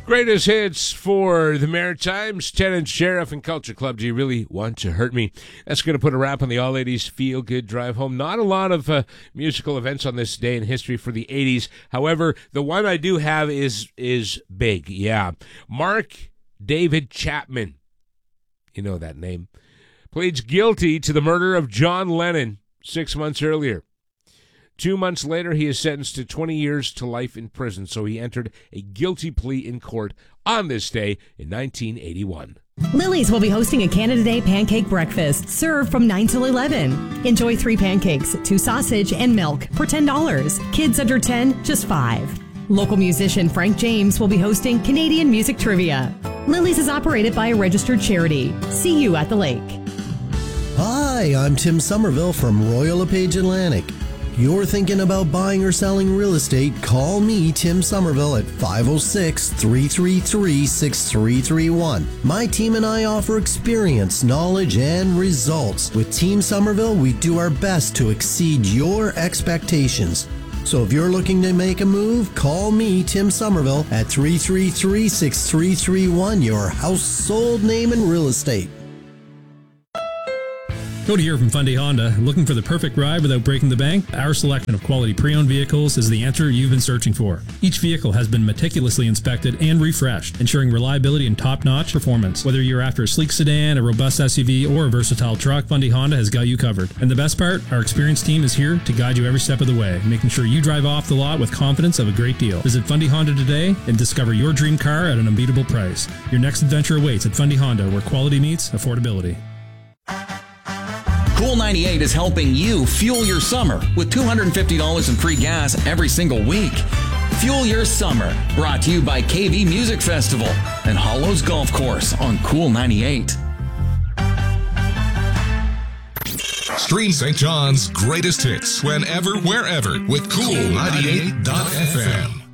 Greatest hits for the Maritimes, Tenant Sheriff, and Culture Club. Do you really want to hurt me? That's going to put a wrap on the All 80s Feel Good Drive Home. Not a lot of musical events on this day in history for the 80s. However, the one I do have is big. Yeah. Mark David Chapman, you know that name, pleads guilty to the murder of John Lennon 6 months earlier. 2 months later, he is sentenced to 20 years to life in prison, so he entered a guilty plea in court on this day in 1981. Lily's will be hosting a Canada Day pancake breakfast, served from 9 till 11. Enjoy 3 pancakes, 2 sausage, and milk for $10. Kids under 10, just $5. Local musician Frank James will be hosting Canadian music trivia. Lily's is operated by a registered charity. See you at the lake. Hi, I'm Tim Somerville from Royal LePage Atlantic. You're thinking about buying or selling real estate, call me, Tim Somerville, at 506-333-6331. My team and I offer experience, knowledge, and results. With Team Somerville, we do our best to exceed your expectations. So if you're looking to make a move, call me, Tim Somerville, at 333-6331, your household name in real estate. Cody here from Fundy Honda. Looking for the perfect ride without breaking the bank? Our selection of quality pre-owned vehicles is the answer you've been searching for. Each vehicle has been meticulously inspected and refreshed, ensuring reliability and top-notch performance. Whether you're after a sleek sedan, a robust SUV, or a versatile truck, Fundy Honda has got you covered. And the best part? Our experienced team is here to guide you every step of the way, making sure you drive off the lot with confidence of a great deal. Visit Fundy Honda today and discover your dream car at an unbeatable price. Your next adventure awaits at Fundy Honda, where quality meets affordability. Cool 98 is helping you fuel your summer with $250 in free gas every single week. Fuel your summer, brought to you by KV Music Festival and Hollows Golf Course on Cool 98. Stream St. John's greatest hits whenever, wherever with Cool 98.fm.